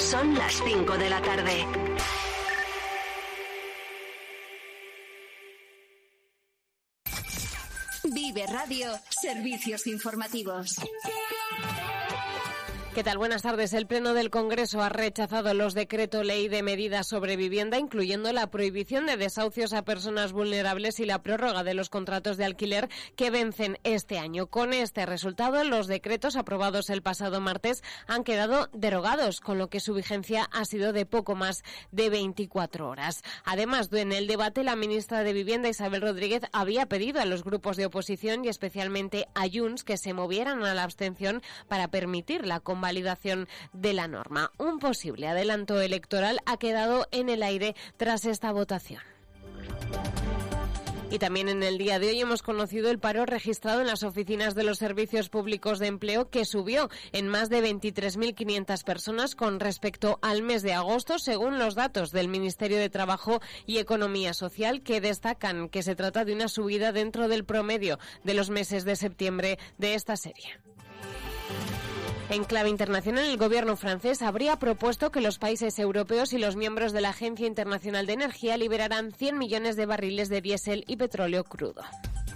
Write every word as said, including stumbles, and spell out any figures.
Son las cinco de la tarde. Vive Radio, servicios informativos. ¿Qué tal? Buenas tardes. El Pleno del Congreso ha rechazado los decreto ley de medidas sobre vivienda, incluyendo la prohibición de desahucios a personas vulnerables y la prórroga de los contratos de alquiler que vencen este año. Con este resultado, los decretos aprobados el pasado martes han quedado derogados, con lo que su vigencia ha sido de poco más de veinticuatro horas. Además, en el debate, la ministra de Vivienda, Isabel Rodríguez, había pedido a los grupos de oposición y especialmente a Junts que se movieran a la abstención para permitir la convalidación validación de la norma. Un posible adelanto electoral ha quedado en el aire tras esta votación. Y también en el día de hoy hemos conocido el paro registrado en las oficinas de los servicios públicos de empleo, que subió en más de veintitrés mil quinientas personas con respecto al mes de agosto, según los datos del Ministerio de Trabajo y Economía Social, que destacan que se trata de una subida dentro del promedio de los meses de septiembre de esta serie. En clave internacional, el gobierno francés habría propuesto que los países europeos y los miembros de la Agencia Internacional de Energía liberaran cien millones de barriles de diésel y petróleo crudo.